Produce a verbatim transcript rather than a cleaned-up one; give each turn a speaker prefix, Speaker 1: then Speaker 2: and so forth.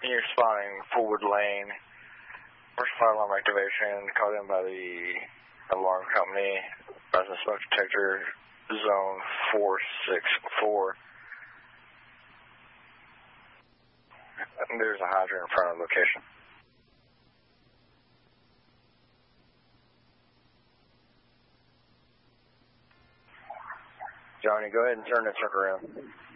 Speaker 1: You're spotting forward lane. First fire alarm activation called in by the alarm company. Present smoke detector zone four six four. There's a hydrant in front of the location. Johnny, go ahead and turn the truck around.